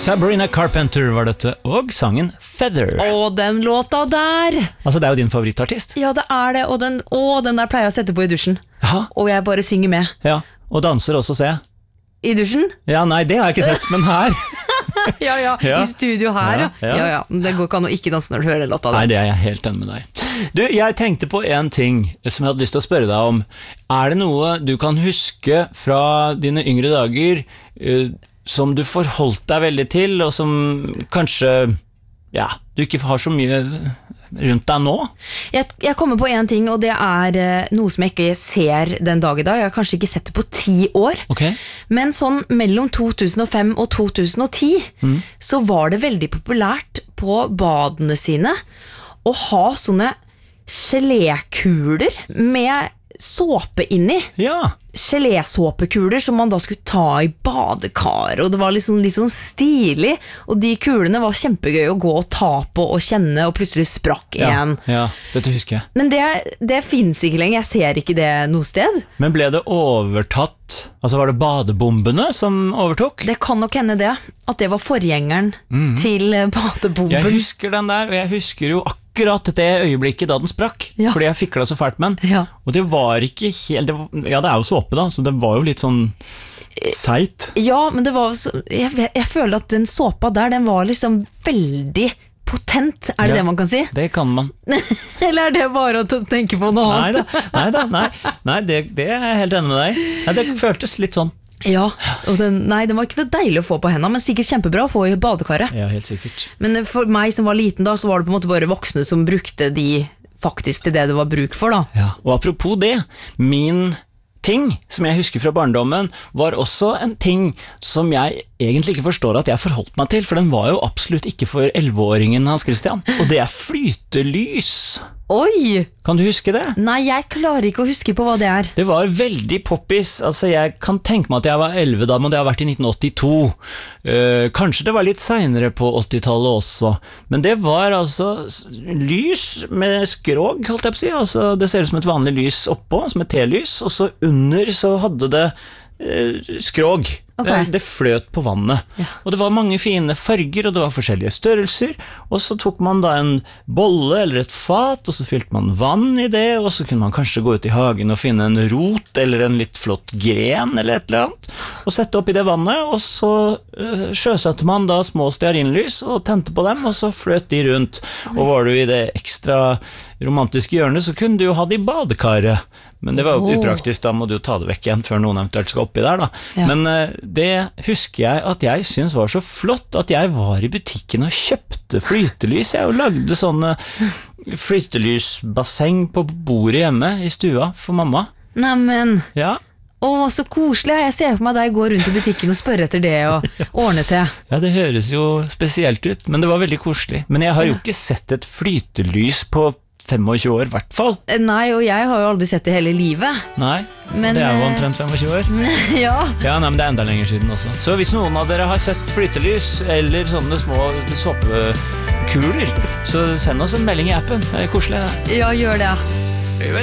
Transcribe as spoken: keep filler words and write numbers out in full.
Sabrina Carpenter var dette, og sangen Feather. Å, den låta der! Altså, det er jo din favorittartist. Ja, det er det, og den, å, den der pleier jeg å sette på i dusjen. Ja. Og jeg bare synger med. Ja, og danser også, ser jeg. I dusjen? Ja, nei, det har jeg ikke sett, men her. ja, ja, Ja. i studio her, ja. Ja, ja. Ja, ja. Det går ikke an å ikke danse når du hører låta der. Nei, det er jeg helt enig med deg. Du, jeg tenkte på en ting som jeg hadde lyst til å spørre deg om. Er det noe du kan huske fra dine yngre dager, uh, som du forholdt deg veldig til, og som kanskje, ja, du ikke har så mye rundt deg nå? Jeg, jeg kommer på en ting, og det er uh, noe som jeg ikke ser den dag i dag. Jeg har kanskje ikke sett det på ti år. Ok. Men sånn mellom to tusen og fem og to tusen og ti, Mm. så var det veldig populært på badene sine å ha sånne gelékuler med såpe inni. Ja. Gelésåpekuler som man da skulle ta i badekar, og det var liksom litt sånn stilig, og de kulene var kjempegøy å gå og ta på og kjenne, og plutselig sprakk Ja, en. ja, dette husker jeg. Men det, det finnes ikke lenger, jeg ser ikke det noe sted. Men ble det overtatt, altså var det badebombene som overtok? Det kan nok hende det, at det var forgjengeren til badebomben. Jeg husker den der, og jeg husker jo akkurat det øyeblikket da den sprakk, Ja. fordi jeg fiklet så fælt med den. Ja. Og det var ikke helt, det var, ja det er jo såpe da, så det var jo litt sånn seit. Ja, men det var så, jeg, vet- jeg føler at den såpa der, den var liksom veldig potent, er det Ja. det man kan si? Det kan man. Eller er det bare å tenke på noe Nei annet? da, nei, da, nei, nei det, det er jeg helt enig med deg. Nei, det føltes litt sånn. Ja, og den, nei, den var ikke noe deilig å få på hendene, men sikkert kjempebra å få i badekaret. Ja, helt sikkert. Men for meg som var liten da, så var det på en måte bare voksne som brukte de faktisk til det det var bruk for da. Ja. Og apropos det, min ting som jeg husker fra barndommen var også en ting som jeg egentlig ikke forstår at jeg forholdt meg til, for den var jo absolutt ikke for elleveåringen Hans Christian, og det er flytelys. Oi! Kan du huske det? Nei, jeg klarer ikke å huske på hva det er. Det var veldig poppis, altså jeg kan tenke meg at jeg var elleve da, men det har vært i nitten åttito. Eh, kanskje det var litt senere på åttitallet også, men det var altså s- lys med skrog, holdt jeg på å si, altså det ser ut som et vanlig lys oppå, som et telys, og så under så hadde det eh, skrog. Ok. Det, det fløt på vannet, Ja. og det var mange fine farger, og det var forskjellige størrelser, og så tok man da en bolle eller et fat, og så fylte man vann i det, og så kunne man kanskje gå ut i hagen og finne en rot, eller en litt flott gren, eller et eller annet, og sette opp i det vannet, og så øh, sjøsatte man da små stearinlys, og tente på dem, og så fløt de rundt, og var du i det ekstra romantiske hjørnet, så kunne du jo ha det i badekaret, men det var jo Åh. upraktisk, da må du jo ta det vekk igjen før noen eventuelt skal oppi der da. Ja. Men eh, det husker jeg at jeg synes var så flott at jeg var i butikken og kjøpte flytelys. Jeg og lagde sånne flytelysbasseng på bordet hjemme i stua for mamma. Neimen, Ja, å, så koselig. Jeg ser for meg deg gå rundt i butikken og spørre etter det og ordne til. ja, det høres jo spesielt ut, men det var veldig koselig. Men jeg har jo ikke sett et flytelys på tjuefem år, i hvert fall. Nei, og jeg har jo aldri sett det hele livet. Nei, Men, det er jo eh, omtrent tjuefem år. ja. Ja, nei, men det er enda lenger siden også. Så hvis noen av dere har sett flytelys eller sånne små såpekuler, så send oss en melding i appen. Det er koselig, det. Ja, gjør det.